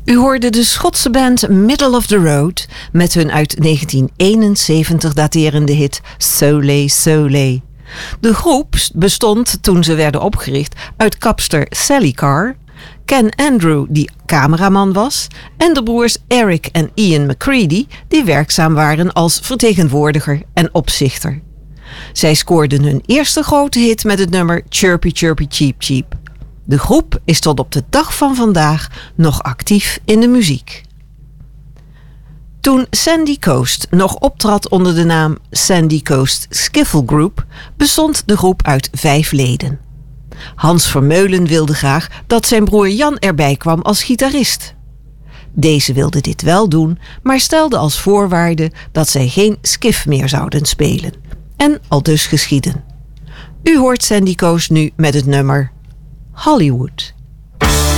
U hoorde de Schotse band Middle of the Road met hun uit 1971 daterende hit Soleil Soleil. De groep bestond toen ze werden opgericht uit kapster Sally Carr, Ken Andrew die cameraman was en de broers Eric en Ian McCready die werkzaam waren als vertegenwoordiger en opzichter. Zij scoorden hun eerste grote hit met het nummer Chirpy Chirpy Cheep Cheep. De groep is tot op de dag van vandaag nog actief in de muziek. Toen Sandy Coast nog optrad onder de naam Sandy Coast Skiffle Group, bestond de groep uit 5 leden. Hans Vermeulen wilde graag dat zijn broer Jan erbij kwam als gitarist. Deze wilde dit wel doen, maar stelde als voorwaarde dat zij geen skiff meer zouden spelen. En aldus geschieden. U hoort Sandy Coast nu met het nummer Hollywood.